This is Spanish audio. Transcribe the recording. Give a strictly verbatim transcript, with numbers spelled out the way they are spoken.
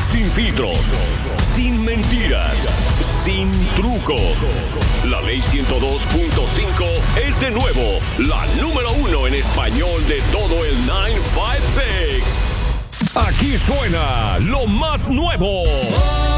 Sin filtros, sin mentiras, sin trucos. La ley ciento dos punto cinco es de nuevo la número uno en español de todo el nueve cinco seis. Aquí suena lo más nuevo.